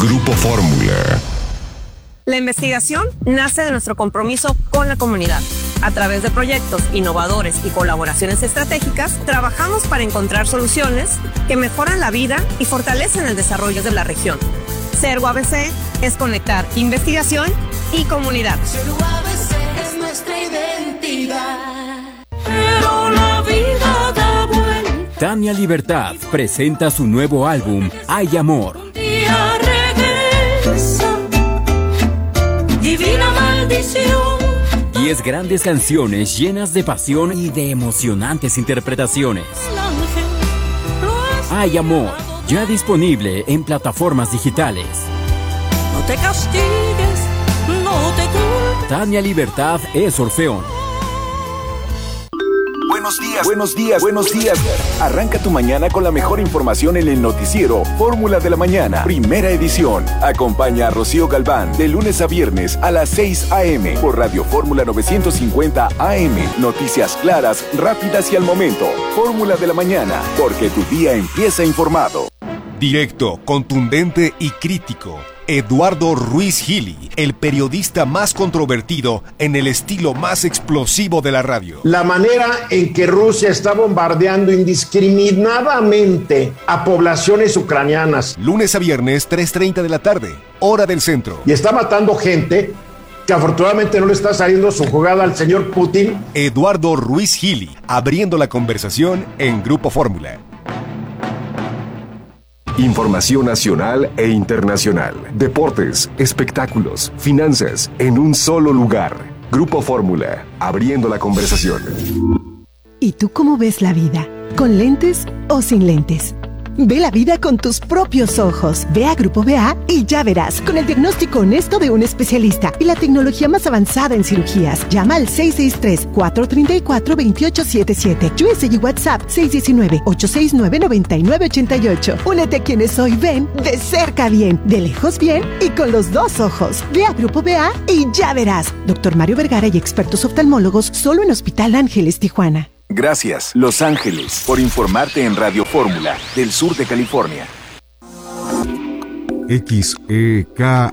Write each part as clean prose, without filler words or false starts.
Grupo Fórmula. La investigación nace de nuestro compromiso con la comunidad. A través de proyectos innovadores y colaboraciones estratégicas, trabajamos para encontrar soluciones que mejoran la vida y fortalecen el desarrollo de la región. Ser UABC es conectar investigación y comunidad. Ser UABC es nuestra identidad. Pero la vida da vuelta. Tania Libertad presenta su nuevo álbum, Hay Amor. Un día regresa, divina maldición. 10 grandes canciones llenas de pasión y de emocionantes interpretaciones. Hay Amor, ya disponible en plataformas digitales. No te castigues, no te culpes. Tania Libertad es Orfeón. Buenos días. Arranca tu mañana con la mejor información en el noticiero Fórmula de la Mañana, primera edición. Acompaña a Rocío Galván de lunes a viernes a las 6 a.m. por Radio Fórmula 950 AM. Noticias claras, rápidas y al momento. Fórmula de la Mañana, porque tu día empieza informado. Directo, contundente y crítico. Eduardo Ruiz Gili, el periodista más controvertido en el estilo más explosivo de la radio. La manera en que Rusia está bombardeando indiscriminadamente a poblaciones ucranianas. Lunes a viernes, 3:30 de la tarde, hora del centro. Y está matando gente que afortunadamente no le está saliendo su jugada al señor Putin. Eduardo Ruiz Gili, abriendo la conversación en Grupo Fórmula. Información nacional e internacional. Deportes, espectáculos, finanzas, en un solo lugar. Grupo Fórmula, abriendo la conversación. ¿Y tú cómo ves la vida? ¿Con lentes o sin lentes? Ve la vida con tus propios ojos. Ve a Grupo BA y ya verás, con el diagnóstico honesto de un especialista y la tecnología más avanzada en cirugías. Llama al 663-434-2877. USA y WhatsApp 619-869-9988. Únete a quienes hoy ven de cerca bien, de lejos bien y con los dos ojos. Ve a Grupo BA y ya verás. Dr. Mario Vergara y expertos oftalmólogos solo en Hospital Ángeles, Tijuana. Gracias, Los Ángeles, por informarte en Radio Fórmula, del sur de California. XEKAM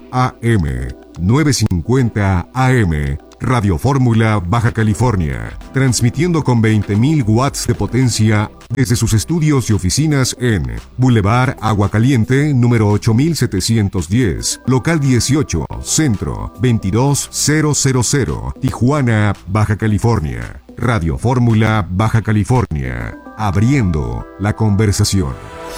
950 AM, Radio Fórmula, Baja California, transmitiendo con 20.000 watts de potencia desde sus estudios y oficinas en Boulevard Agua Caliente, número 8710, local 18, centro 22000, Tijuana, Baja California. Radio Fórmula, Baja California, abriendo la conversación.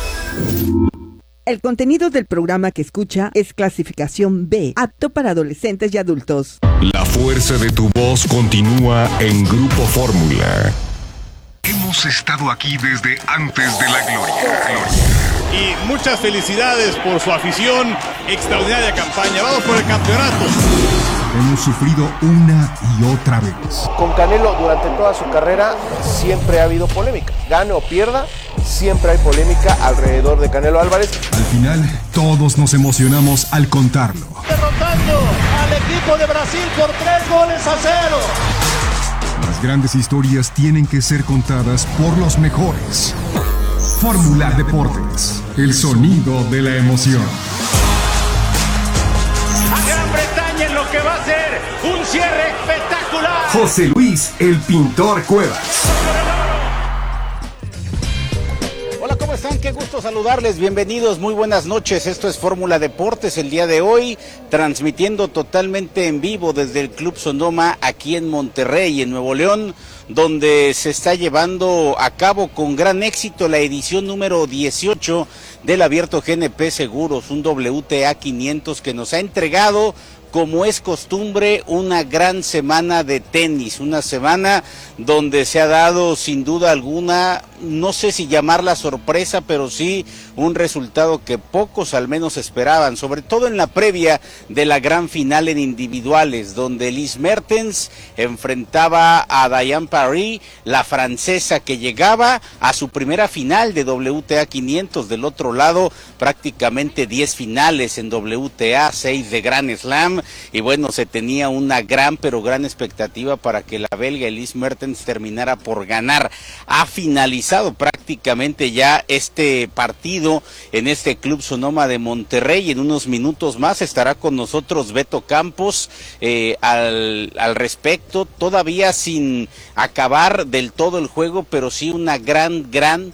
El contenido del programa que escucha es clasificación B, apto para adolescentes y adultos. La fuerza de tu voz continúa en Grupo Fórmula. Hemos estado aquí desde antes de la gloria. Y muchas felicidades por su afición, extraordinaria campaña. Vamos por el campeonato. Hemos sufrido una y otra vez. Con Canelo durante toda su carrera siempre ha habido polémica. Gane o pierda, siempre hay polémica alrededor de Canelo Álvarez. Al final, todos nos emocionamos al contarlo. Derrotando al equipo de Brasil por 3-0. Las grandes historias tienen que ser contadas por los mejores. Fórmula Deportes, el sonido de la emoción. A Gran Bretaña en lo que va a ser un cierre espectacular. José Luis, el pintor Cuevas. Hola, ¿cómo están? Qué gusto saludarles, bienvenidos, muy buenas noches. Esto es Fórmula Deportes, el día de hoy, transmitiendo totalmente en vivo desde el Club Sonoma, aquí en Monterrey, en Nuevo León, donde se está llevando a cabo con gran éxito la edición número 18 del Abierto GNP Seguros, un WTA 500 que nos ha entregado, como es costumbre, una gran semana de tenis, una semana donde se ha dado sin duda alguna, no sé si llamarla sorpresa, pero sí un resultado que pocos al menos esperaban, sobre todo en la previa de la gran final en individuales, donde Elise Mertens enfrentaba a Diane Parry, la francesa que llegaba a su primera final de WTA 500, del otro lado prácticamente 10 finales en WTA, 6 de Grand Slam, y bueno, se tenía una gran expectativa para que la belga Elise Mertens terminara por ganar. Ha finalizado prácticamente ya este partido en este Club Sonoma de Monterrey. En unos minutos más estará con nosotros Beto Campos al respecto, todavía sin acabar del todo el juego, pero sí una gran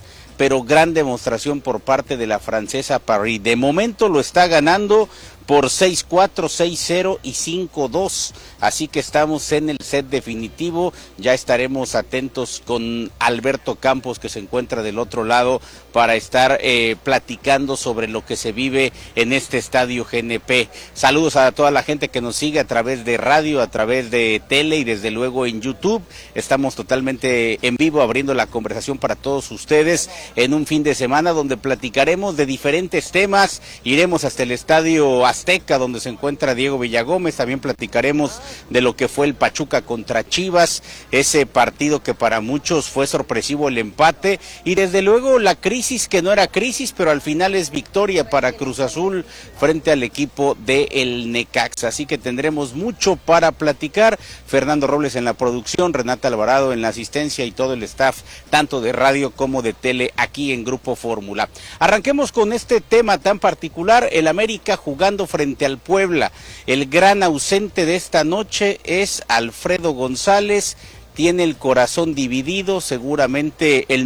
demostración por parte de la francesa Paris. De momento lo está ganando por 6-4, 6-0 y 5-2, así que estamos en el set definitivo. Ya estaremos atentos con Alberto Campos, que se encuentra del otro lado, para estar platicando sobre lo que se vive en este estadio GNP. Saludos a toda la gente que nos sigue a través de radio, a través de tele y desde luego en YouTube. Estamos totalmente en vivo, abriendo la conversación para todos ustedes en un fin de semana donde platicaremos de diferentes temas. Iremos hasta el estadio Azteca, donde se encuentra Diego Villagómez. También platicaremos de lo que fue el Pachuca contra Chivas, ese partido que para muchos fue sorpresivo el empate, y desde luego la crisis que no era crisis, pero al final es victoria para Cruz Azul frente al equipo del Necaxa. Así que tendremos mucho para platicar. Fernando Robles en la producción, Renata Alvarado en la asistencia y todo el staff, tanto de radio como de tele, aquí en Grupo Fórmula. Arranquemos con este tema tan particular, el América jugando frente al Puebla. El gran ausente de esta noche es Alfredo González. Tiene el corazón dividido, seguramente el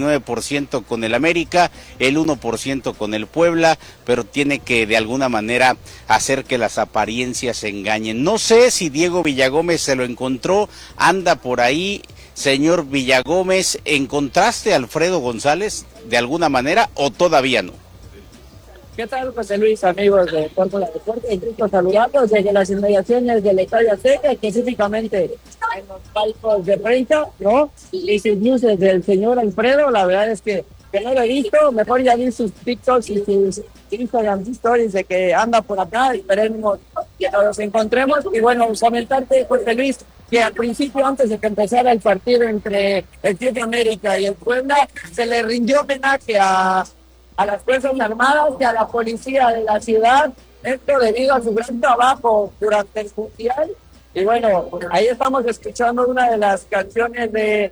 99% con el América, el 1% con el Puebla, pero tiene que de alguna manera hacer que las apariencias se engañen. No sé si Diego Villagómez se lo encontró, anda por ahí. Señor Villagómez, ¿encontraste a Alfredo González de alguna manera o todavía no? ¿Qué tal, José Luis, amigos de Fórmula Deporte? Gusto saludarlos desde las inmediaciones del Estadio Azteca, específicamente en los palcos de prensa, ¿no? Y sus luces del señor Alfredo. La verdad es que no lo he visto, mejor ya vi sus TikToks y sus Instagram stories de que anda por acá. Esperemos que nos encontremos. Y bueno, comentarte, José Luis, que al principio, antes de que empezara el partido entre el Club de América y el Puebla, se le rindió homenaje a las Fuerzas Armadas y a la policía de la ciudad, esto debido a su gran trabajo durante el Mundial. Y bueno, ahí estamos escuchando una de las canciones del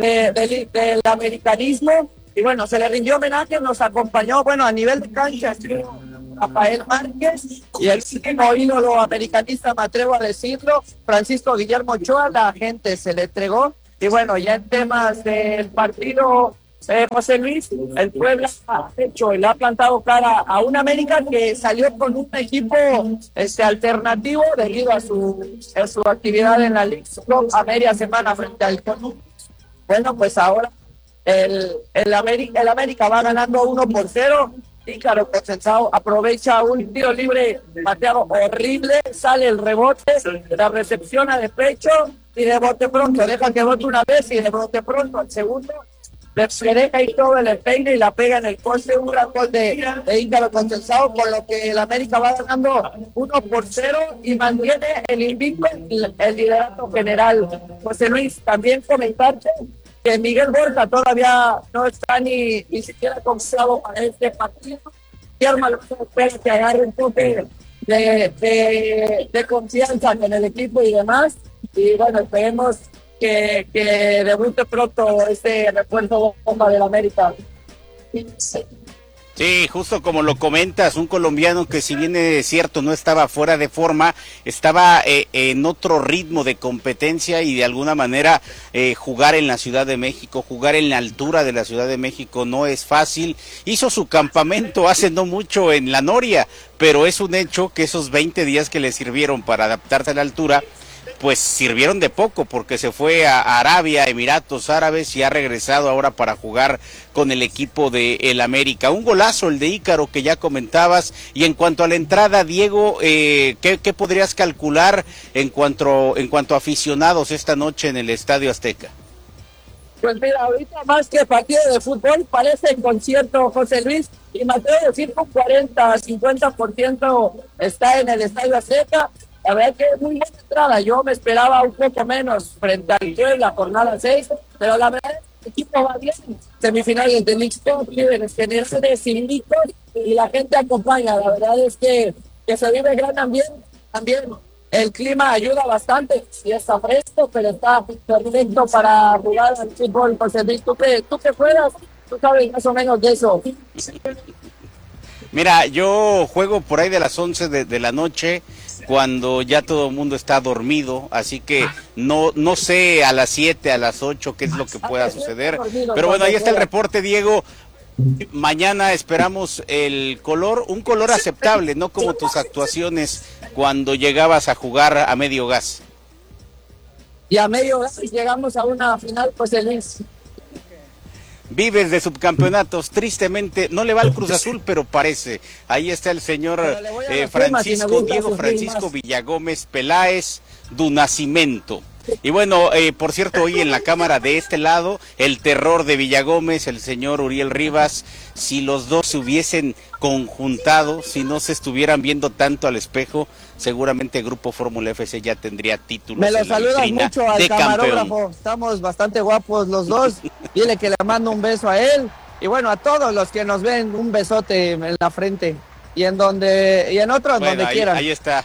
americanismo. Y bueno, se le rindió homenaje, nos acompañó, bueno, a nivel de cancha, Rafael Márquez, y el último ídolo americanista, me atrevo a decirlo, Francisco Guillermo Ochoa. La gente se le entregó. Y bueno, ya en temas del partido, José Luis, el Puebla ha hecho y le ha plantado cara a un América que salió con un equipo alternativo debido a su actividad en la League Cup a media semana frente al Columbus. Bueno, pues ahora el América va ganando 1-0. Ícaro Consensado aprovecha un tiro libre pateado horrible, sale el rebote, la recepciona de pecho y de bote pronto, deja que bote una vez y de bote pronto al segundo le deja ahí todo el peine y la pega en el poste. Un gran gol de Ícaro Consensado, con lo que el América va ganando 1-0 y mantiene el invicto, el liderato general. José Luis, también comentarte que Miguel Borja todavía no está ni siquiera confiado para este partido. Guillermo espera que agarre un poco de confianza en el equipo y demás. Y bueno, esperemos que debute pronto este refuerzo bomba del América. Sí, justo como lo comentas, un colombiano que, si bien es cierto no estaba fuera de forma, estaba en otro ritmo de competencia, y de alguna manera jugar en la Ciudad de México, jugar en la altura de la Ciudad de México no es fácil. Hizo su campamento hace no mucho en La Noria, pero es un hecho que esos 20 días que le sirvieron para adaptarse a la altura, pues sirvieron de poco, porque se fue a Arabia, Emiratos Árabes, y ha regresado ahora para jugar con el equipo de el América. Un golazo el de Ícaro que ya comentabas. Y en cuanto a la entrada, Diego, ¿qué podrías calcular en cuanto a aficionados esta noche en el Estadio Azteca? Pues mira, ahorita más que partido de fútbol parece en concierto, José Luis, y me atrevo a decir que un 40-50% está en el Estadio Azteca. La verdad que es muy buena entrada. Yo me esperaba un poco menos frente al Puebla, jornada 6, pero la verdad es que el equipo va bien. Semifinales de League Cup, líderes generales, invictos, y la gente acompaña. La verdad es que se vive gran ambiente. también el clima ayuda bastante, sí está fresco, pero está perfecto para jugar al fútbol. José Luis, tú que juegas, tú sabes más o menos de eso. Mira, yo juego por ahí de las 11 de la noche, cuando ya todo el mundo está dormido, así que no sé a las 7, a las 8 qué es lo que pueda suceder. Pero bueno, ahí está el reporte, Diego. Mañana esperamos un color aceptable, no como tus actuaciones cuando llegabas a jugar a medio gas. Y a medio gas llegamos a una final, pues Luis. Vives de subcampeonatos, tristemente, no le va al Cruz Azul, pero parece. Ahí está el señor Diego Francisco Villagómez Peláez du Nascimento. Y bueno, por cierto, hoy en la cámara de este lado, el terror de Villagómez, el señor Uriel Rivas. Si los dos se hubiesen conjuntado, si no se estuvieran viendo tanto al espejo, seguramente Grupo Fórmula FC ya tendría títulos. Me lo saludas mucho al camarógrafo, campeón. Estamos bastante guapos los dos. Dile que le mando un beso a él. Y bueno, a todos los que nos ven, un besote en la frente. Y en otros, donde quieran. Ahí está.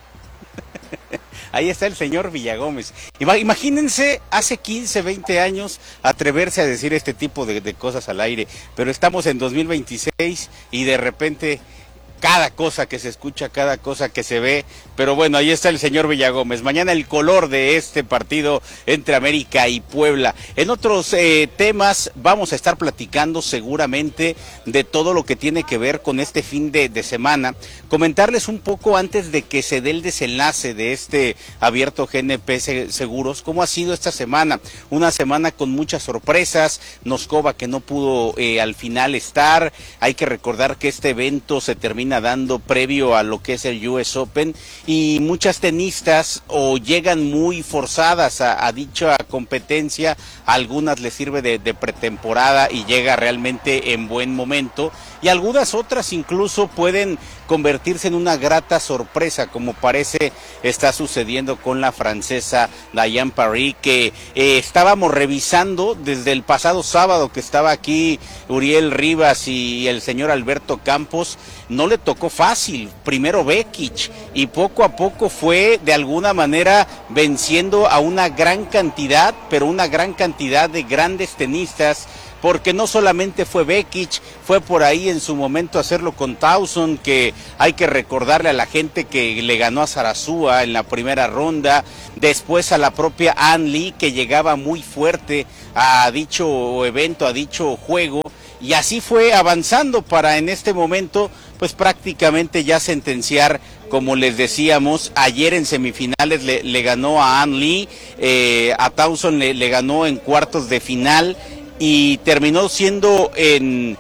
Ahí está el señor Villagómez. Imagínense, hace 15, 20 años, atreverse a decir este tipo de cosas al aire. Pero estamos en 2026 y de repente cada cosa que se escucha, cada cosa que se ve. Pero bueno, ahí está el señor Villagómez. Mañana el color de este partido entre América y Puebla. En otros temas vamos a estar platicando seguramente de todo lo que tiene que ver con este fin de semana. Comentarles un poco antes de que se dé el desenlace de este abierto GNP Seguros, cómo ha sido esta semana. Una semana con muchas sorpresas. Noscova que no pudo al final estar. Hay que recordar que este evento se termina dando previo a lo que es el US Open y muchas tenistas o llegan muy forzadas a dicha competencia, a algunas les sirve de pretemporada y llega realmente en buen momento y algunas otras incluso pueden convertirse en una grata sorpresa, como parece está sucediendo con la francesa Diane Parry, que estábamos revisando desde el pasado sábado que estaba aquí Uriel Rivas y el señor Alberto Campos. No le tocó fácil, primero Bekic y poco a poco fue de alguna manera venciendo a una gran cantidad, pero una gran cantidad de grandes tenistas, porque no solamente fue Bekic, fue por ahí en su momento hacerlo con Tauson, que hay que recordarle a la gente que le ganó a Sarasúa en la primera ronda, después a la propia Ann Lee, que llegaba muy fuerte a dicho evento, a dicho juego, y así fue avanzando para en este momento pues prácticamente ya sentenciar, como les decíamos, ayer en semifinales le ganó a Ann Lee, a Tauson le ganó en cuartos de final y terminó siendo en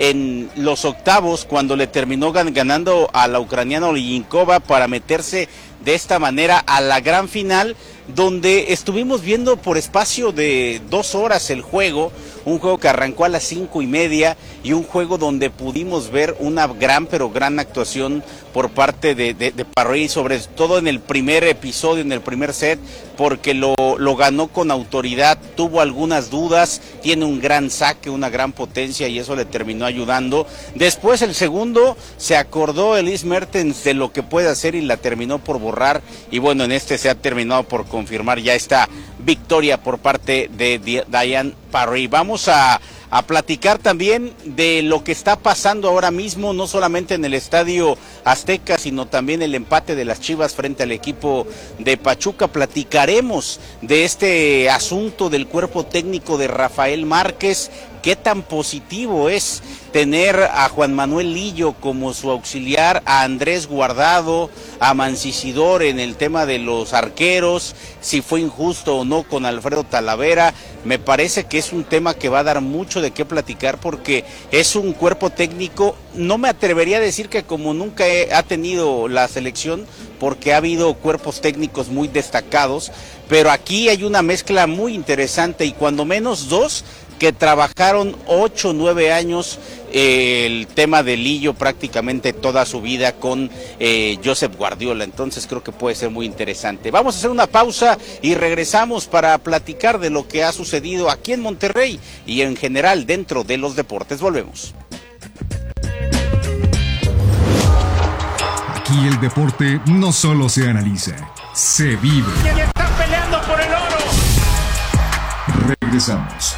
los octavos cuando le terminó ganando a la ucraniana Olyinkova para meterse de esta manera a la gran final, donde estuvimos viendo por espacio de 2 horas el juego, un juego que arrancó a las 5:30 y un juego donde pudimos ver una gran actuación por parte de Parry, sobre todo en el primer episodio, en el primer set, porque lo ganó con autoridad, tuvo algunas dudas, tiene un gran saque, una gran potencia y eso le terminó ayudando. Después el segundo se acordó Elise Mertens de lo que puede hacer y la terminó por borrar y bueno, en este se ha terminado por confirmar ya esta victoria por parte de Diane Parry. Vamos a platicar también de lo que está pasando ahora mismo, no solamente en el Estadio Azteca, sino también el empate de las Chivas frente al equipo de Pachuca. Platicaremos de este asunto del cuerpo técnico de Rafael Márquez, qué tan positivo es tener a Juan Manuel Lillo como su auxiliar, a Andrés Guardado, a Mancisidor en el tema de los arqueros, si fue injusto o no con Alfredo Talavera. Me parece que es un tema que va a dar mucho de qué platicar porque es un cuerpo técnico, no me atrevería a decir que como nunca ha tenido la selección, porque ha habido cuerpos técnicos muy destacados, pero aquí hay una mezcla muy interesante y cuando menos 2 que trabajaron 8 o 9 años el tema de Lillo prácticamente toda su vida con Josep Guardiola, entonces creo que puede ser muy interesante. Vamos a hacer una pausa y regresamos para platicar de lo que ha sucedido aquí en Monterrey y en general dentro de los deportes. Volvemos. Aquí el deporte no solo se analiza, se vive. ¡Ya están peleando por el oro! Regresamos.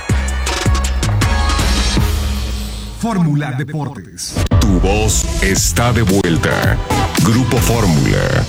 Fórmula Deportes. Tu voz está de vuelta. Grupo Fórmula.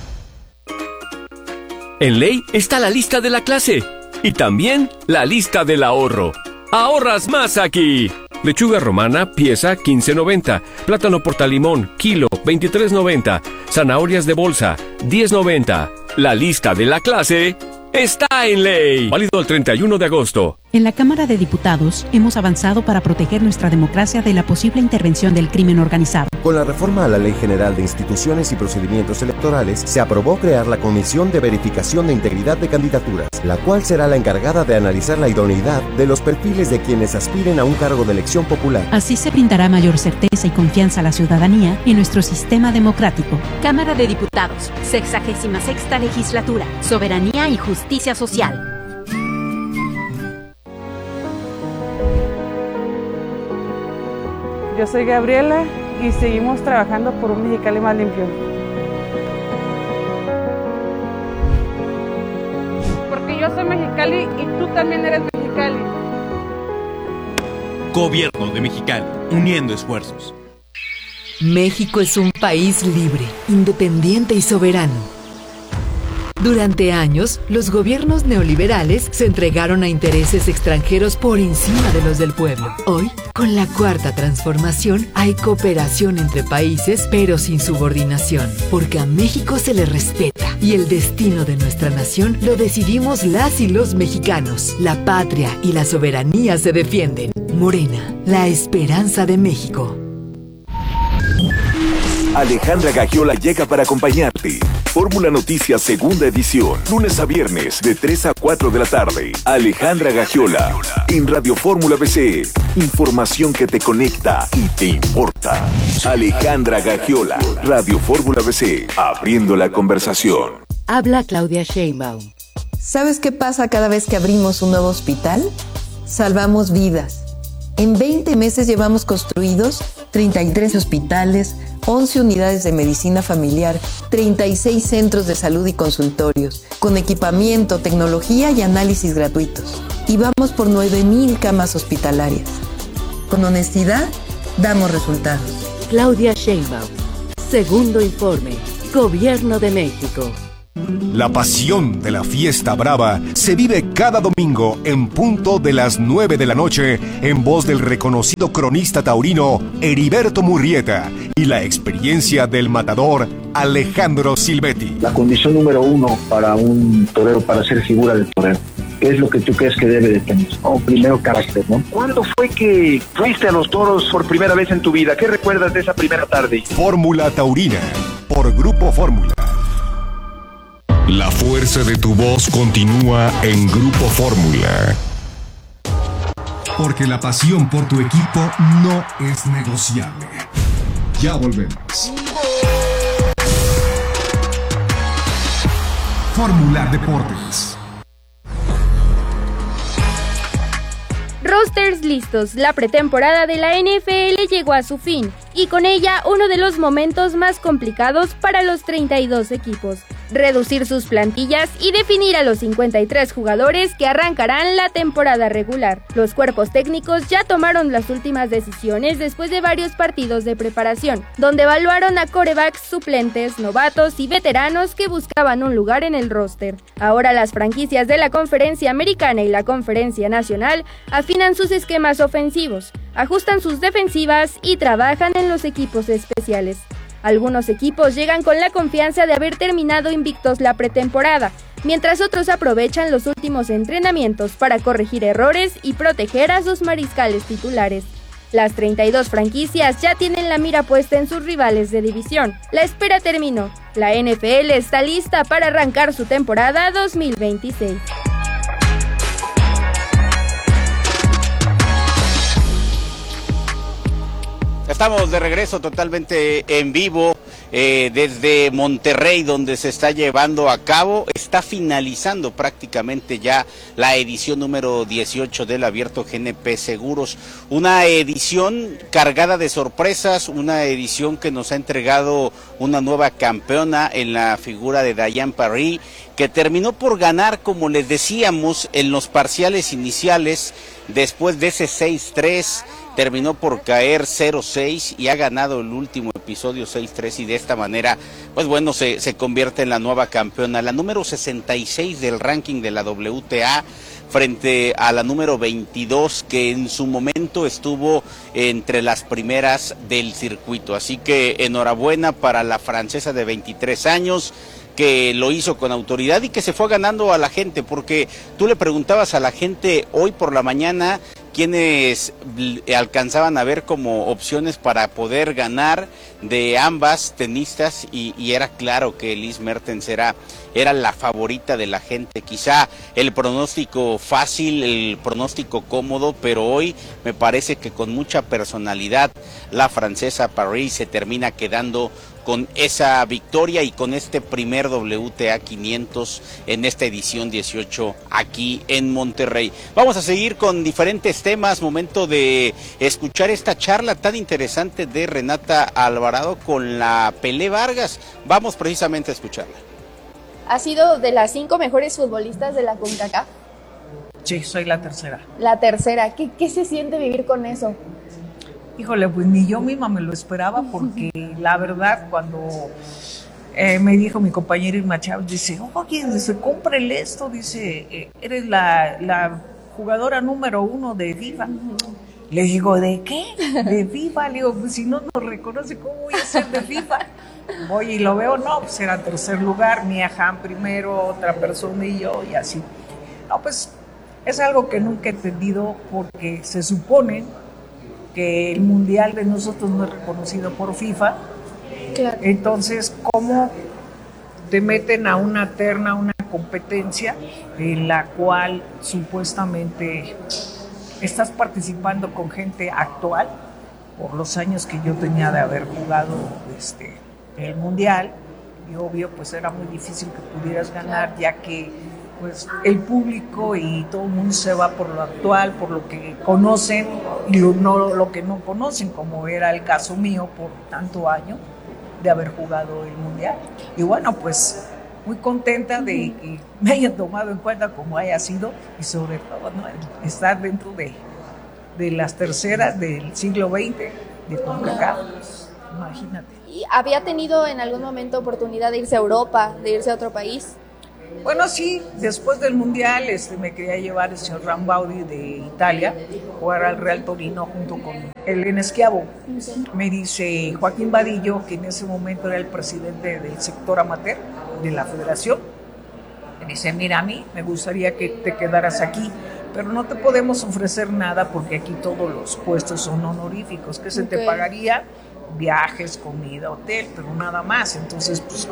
En Ley está la lista de la clase y también la lista del ahorro. ¡Ahorras más aquí! Lechuga romana, pieza 15.90. Plátano portalimón, kilo 23.90. Zanahorias de bolsa 10.90. La lista de la clase está en Ley. Válido el 31 de agosto. En la Cámara de Diputados hemos avanzado para proteger nuestra democracia de la posible intervención del crimen organizado. Con la reforma a la Ley General de Instituciones y Procedimientos Electorales, se aprobó crear la Comisión de Verificación de Integridad de Candidaturas, la cual será la encargada de analizar la idoneidad de los perfiles de quienes aspiren a un cargo de elección popular. Así se brindará mayor certeza y confianza a la ciudadanía en nuestro sistema democrático. Cámara de Diputados, 66ª Legislatura, Soberanía y Justicia Social. Yo soy Gabriela y seguimos trabajando por un Mexicali más limpio. Porque yo soy Mexicali y tú también eres Mexicali. Gobierno de Mexicali, uniendo esfuerzos. México es un país libre, independiente y soberano. Durante años, los gobiernos neoliberales se entregaron a intereses extranjeros por encima de los del pueblo. Hoy, con la Cuarta Transformación, hay cooperación entre países, pero sin subordinación, porque a México se le respeta y el destino de nuestra nación lo decidimos las y los mexicanos. La patria y la soberanía se defienden. Morena, la esperanza de México. Alejandra Gagiola llega para acompañarte. Fórmula Noticias segunda edición, lunes a viernes de 3 a 4 de la tarde. Alejandra Gagiola en Radio Fórmula BC. Información que te conecta y te importa. Alejandra Gagiola, Radio Fórmula BC, abriendo la conversación. Habla Claudia Sheinbaum. ¿Sabes qué pasa cada vez que abrimos un nuevo hospital? Salvamos vidas. En 20 meses llevamos construidos 33 hospitales, 11 unidades de medicina familiar, 36 centros de salud y consultorios, con equipamiento, tecnología y análisis gratuitos. Y vamos por 9,000 camas hospitalarias. Con honestidad, damos resultados. Claudia Sheinbaum. Segundo informe. Gobierno de México. La pasión de la fiesta brava se vive cada domingo en punto de las 9 de la noche en voz del reconocido cronista taurino Heriberto Murrieta y la experiencia del matador Alejandro Silvetti. La condición número 1 para un torero, para ser figura del torero, ¿qué es lo que tú crees que debe de tener? Primero, carácter, ¿no? ¿Cuándo fue que fuiste a los toros por primera vez en tu vida? ¿Qué recuerdas de esa primera tarde? Fórmula Taurina, por Grupo Fórmula. La fuerza de tu voz continúa en Grupo Fórmula. Porque la pasión por tu equipo no es negociable. Ya volvemos. Fórmula Deportes. Rosters listos, la pretemporada de la NFL llegó a su fin y con ella uno de los momentos más complicados para los 32 equipos. Reducir sus plantillas y definir a los 53 jugadores que arrancarán la temporada regular. Los cuerpos técnicos ya tomaron las últimas decisiones después de varios partidos de preparación, donde evaluaron a quarterbacks suplentes, novatos y veteranos que buscaban un lugar en el roster. Ahora las franquicias de la Conferencia Americana y la Conferencia Nacional afinan sus esquemas ofensivos, ajustan sus defensivas y trabajan en los equipos especiales. Algunos equipos llegan con la confianza de haber terminado invictos la pretemporada, mientras otros aprovechan los últimos entrenamientos para corregir errores y proteger a sus mariscales titulares. Las 32 franquicias ya tienen la mira puesta en sus rivales de división. La espera terminó. La NFL está lista para arrancar su temporada 2026. Estamos de regreso totalmente en vivo desde Monterrey, donde se está llevando a cabo. Está finalizando prácticamente ya la edición número 18 del Abierto GNP Seguros. Una edición cargada de sorpresas, una edición que nos ha entregado una nueva campeona en la figura de Diane Parry, que terminó por ganar, como les decíamos, en los parciales iniciales. Después de ese 6-3, terminó por caer 0-6 y ha ganado el último episodio 6-3, y de esta manera, pues bueno, se convierte en la nueva campeona, la número 66 del ranking de la WTA, frente a la número 22, que en su momento estuvo entre las primeras del circuito. Así que enhorabuena para la francesa de 23 años, que lo hizo con autoridad y que se fue ganando a la gente, porque tú le preguntabas a la gente hoy por la mañana quienes alcanzaban a ver como opciones para poder ganar de ambas tenistas, y era claro que Elise Mertens era la favorita de la gente. Quizá el pronóstico fácil, el pronóstico cómodo, pero hoy me parece que con mucha personalidad la francesa Parry se termina quedando con esa victoria y con este primer WTA 500 en esta edición 18 aquí en Monterrey. Vamos a seguir con diferentes temas, momento de escuchar esta charla tan interesante de Renata Alvarado con la Pelé Vargas. Vamos precisamente a escucharla. ¿Ha sido de las 5 mejores futbolistas de la CONCACAF? Sí, soy la tercera. La tercera. ¿Qué se siente vivir con eso? Híjole, pues ni yo misma me lo esperaba, porque la verdad, cuando me dijo mi compañero Irma Chávez, dice, oye, dice, cómprele esto, dice, eres la jugadora número 1 de FIFA. Le digo, ¿de qué? De FIFA. Le digo, pues si no nos reconoce, ¿cómo voy a ser de FIFA? Voy y lo veo, no, pues era tercer lugar, Mia Hamm primero, otra persona y yo, y así. No, pues es algo que nunca he entendido, porque se supone que el mundial de nosotros no es reconocido por FIFA. Claro. Entonces, ¿cómo te meten a una terna, una competencia en la cual supuestamente estás participando con gente actual, por los años que yo tenía de haber jugado el mundial? Y obvio, pues era muy difícil que pudieras ganar, ya que pues el público y todo el mundo se va por lo actual, por lo que conocen y lo que no conocen, como era el caso mío por tanto año de haber jugado el mundial. Y bueno, pues muy contenta de que me hayan tomado en cuenta como haya sido, y sobre todo, ¿no?, estar dentro de las terceras del siglo XX de CONCACAF. Imagínate. ¿Y había tenido en algún momento oportunidad de irse a Europa, de irse a otro país? Bueno, sí, después del mundial me quería llevar el señor Rambaudi de Italia, jugar al Real Torino junto con Elena Schiavo. Me dice Joaquín Vadillo, que en ese momento era el presidente del sector amateur de la federación, me dice, mira, a mí me gustaría que te quedaras aquí, pero no te podemos ofrecer nada porque aquí todos los puestos son honoríficos. ¿Qué se te pagaría? Viajes, comida, hotel, pero nada más. Entonces, pues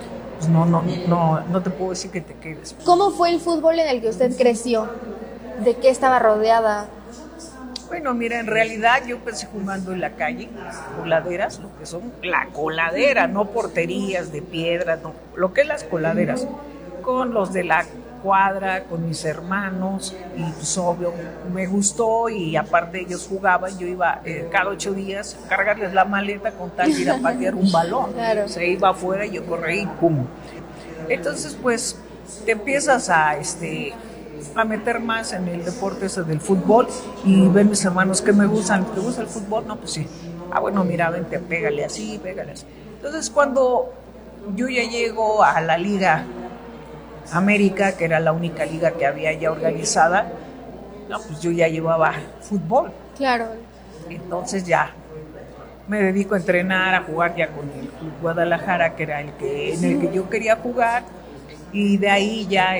no te puedo decir que te quedes. ¿Cómo fue el fútbol en el que usted creció? ¿De qué estaba rodeada? Bueno, mira, en realidad yo empecé jugando en la calle, coladeras, lo que son la coladera, no porterías de piedras, no, lo que es las coladeras, con los de la cuadra, con mis hermanos, y pues obvio me gustó, y aparte ellos jugaban, yo iba cada 8 días a cargarles la maleta con tal de ir a patear un balón. Claro. Se iba afuera y yo corría y pum. Entonces pues te empiezas a meter más en el deporte ese del fútbol, y ven mis hermanos que me gustan. ¿Te gusta el fútbol? No, pues sí. Bueno, mira, vente, pégale así, pégale así. Entonces cuando yo ya llego a la Liga América, que era la única liga que había ya organizada, no, pues yo ya llevaba fútbol. Claro. Entonces ya me dedico a entrenar, a jugar ya con el Club Guadalajara, que era en el que yo quería jugar, y de ahí ya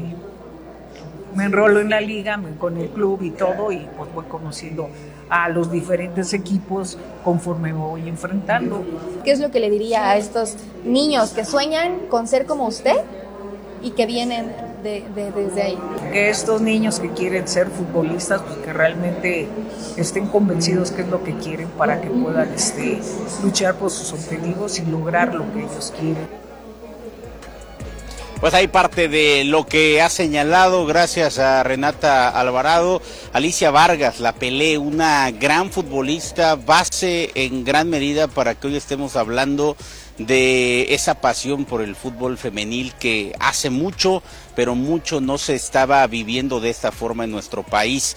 me enrolo en la liga, con el club y todo, y pues voy conociendo a los diferentes equipos conforme me voy enfrentando. ¿Qué es lo que le diría a estos niños que sueñan con ser como usted y que vienen desde ahí. Que estos niños que quieren ser futbolistas, pues que realmente estén convencidos que es lo que quieren para que puedan luchar por sus objetivos y lograr lo que ellos quieren. Pues hay parte de lo que ha señalado, gracias a Renata Alvarado, Alicia Vargas, la Pelé, una gran futbolista, base en gran medida para que hoy estemos hablando de esa pasión por el fútbol femenil que hace mucho, pero mucho no se estaba viviendo de esta forma en nuestro país.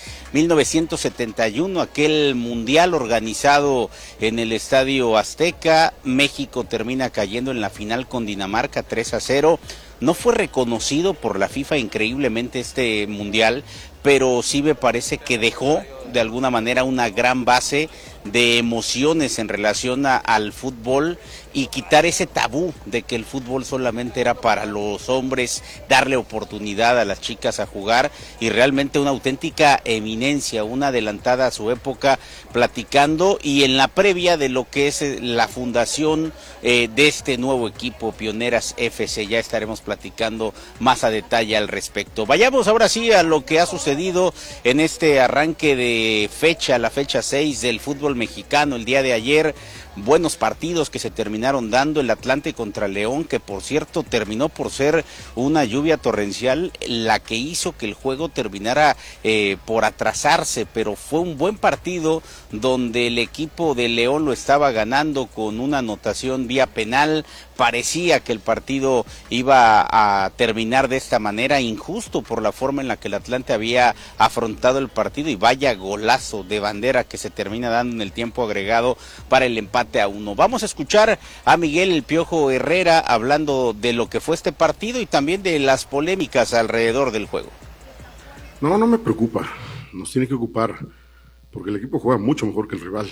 1971, aquel mundial organizado en el Estadio Azteca, México termina cayendo en la final con Dinamarca 3-0. No fue reconocido por la FIFA increíblemente este mundial, pero sí me parece que dejó de alguna manera una gran base de emociones en relación al fútbol y quitar ese tabú de que el fútbol solamente era para los hombres, darle oportunidad a las chicas a jugar, y realmente una auténtica eminencia, una adelantada a su época, platicando y en la previa de lo que es la fundación de este nuevo equipo Pioneras FC. Ya estaremos platicando más a detalle al respecto. Vayamos ahora sí a lo que ha sucedido en este arranque de fecha, la fecha 6 del fútbol mexicano el día de ayer. Buenos partidos que se terminaron dando, el Atlante contra León, que por cierto terminó por ser una lluvia torrencial la que hizo que el juego terminara por atrasarse, pero fue un buen partido donde el equipo de León lo estaba ganando con una anotación vía penal. Parecía que el partido iba a terminar de esta manera, injusto por la forma en la que el Atlante había afrontado el partido, y vaya golazo de bandera que se termina dando en el tiempo agregado para el empate a 1. Vamos a escuchar a Miguel El Piojo Herrera hablando de lo que fue este partido y también de las polémicas alrededor del juego. No me preocupa, nos tiene que ocupar, porque el equipo juega mucho mejor que el rival.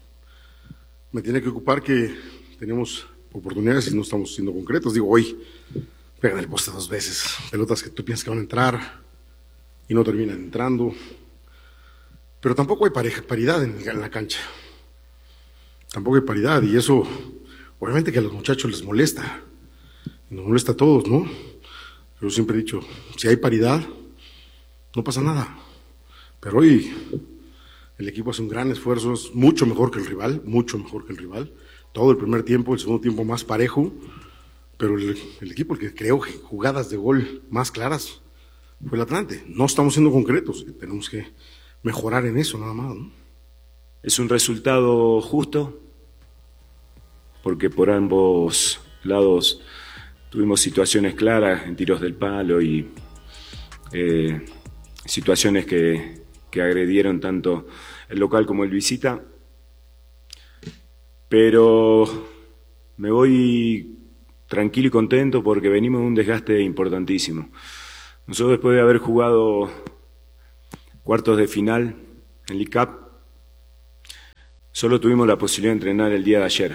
Me tiene que ocupar que tenemos oportunidades y no estamos siendo concretos. Digo, hoy pegan el poste 2 veces, pelotas que tú piensas que van a entrar y no terminan entrando, pero tampoco hay paridad en la cancha. Tampoco hay paridad, y eso obviamente que a los muchachos les molesta, y nos molesta a todos, ¿no? Yo siempre he dicho, si hay paridad, no pasa nada. Pero hoy el equipo hace un gran esfuerzo, es mucho mejor que el rival, mucho mejor que el rival. Todo el primer tiempo, el segundo tiempo más parejo, pero el equipo el que creó jugadas de gol más claras fue el Atlante. No estamos siendo concretos, tenemos que mejorar en eso nada más, ¿no? Es un resultado justo, porque por ambos lados tuvimos situaciones claras en tiros del palo y situaciones que agredieron tanto el local como el visita. Pero me voy tranquilo y contento porque venimos de un desgaste importantísimo. Nosotros, después de haber jugado cuartos de final en League Cup, solo tuvimos la posibilidad de entrenar el día de ayer.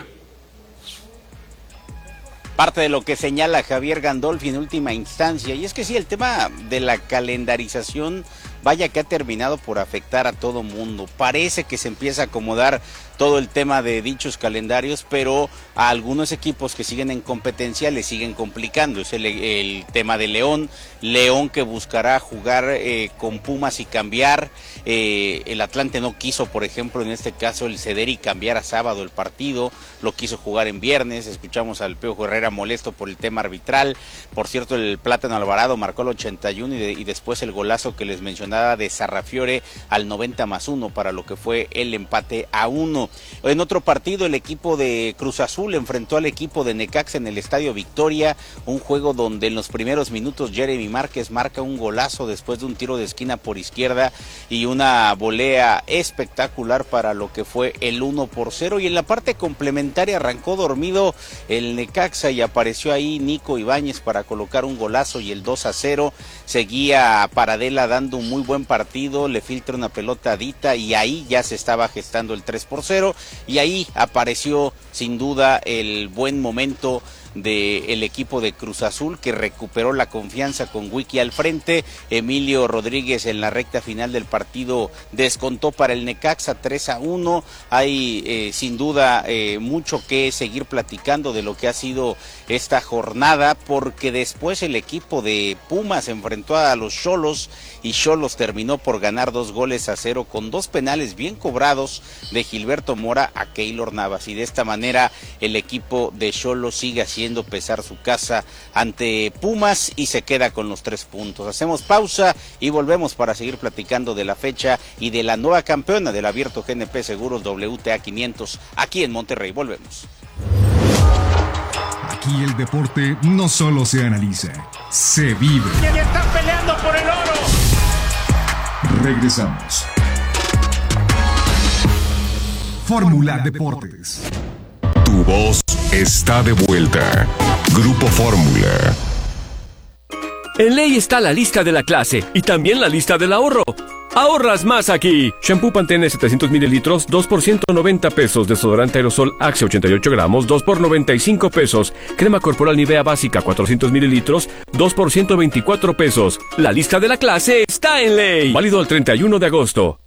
Parte de lo que señala Javier Gandolfi en última instancia, y es que sí, el tema de la calendarización, vaya que ha terminado por afectar a todo mundo. Parece que se empieza a acomodar todo el tema de dichos calendarios, pero a algunos equipos que siguen en competencia le siguen complicando. Es el tema de León que buscará jugar con Pumas y cambiar. El Atlante no quiso, por ejemplo, en este caso el ceder y cambiar a sábado el partido, lo quiso jugar en viernes. Escuchamos al Piojo Herrera molesto por el tema arbitral. Por cierto, el Plátano Alvarado marcó el 81 y después el golazo que les mencionaba de Sarrafiore al 90+1 para lo que fue el empate a 1. En otro partido, el equipo de Cruz Azul enfrentó al equipo de Necaxa en el Estadio Victoria, un juego donde en los primeros minutos Jeremy Márquez marca un golazo después de un tiro de esquina por izquierda y una volea espectacular para lo que fue el 1-0, y en la parte complementaria arrancó dormido el Necaxa y apareció ahí Nico Ibáñez para colocar un golazo y el 2-0. Seguía Paradela dando un muy buen partido, le filtra una pelota a Dita y ahí ya se estaba gestando el 3-0, y ahí apareció sin duda el buen momento del equipo de Cruz Azul, que recuperó la confianza con Wiki al frente. Emilio Rodríguez en la recta final del partido descontó para el Necaxa 3-1. Hay sin duda mucho que seguir platicando de lo que ha sido esta jornada, porque después el equipo de Pumas enfrentó a los Xolos y Xolos terminó por ganar 2-0 con 2 penales bien cobrados de Gilberto Mora a Keylor Navas, y de esta manera el equipo de Xolos sigue haciendo pesar su casa ante Pumas y se queda con los 3 puntos. Hacemos pausa y volvemos para seguir platicando de la fecha y de la nueva campeona del Abierto GNP Seguros WTA 500 aquí en Monterrey. Volvemos. Aquí el deporte no solo se analiza, se vive. ¡Y están peleando por el oro! Regresamos. Fórmula Deportes. Tu voz está de vuelta. Grupo Fórmula. En ley está la lista de la clase y también la lista del ahorro. ¡Ahorras más aquí! Shampoo Pantene 700 mililitros, 2 por 190 pesos. Desodorante aerosol Axe 88 gramos, 2 por 95 pesos. Crema corporal Nivea básica 400 mililitros, 2 por 124 pesos. La lista de la clase está en ley. Válido el 31 de agosto.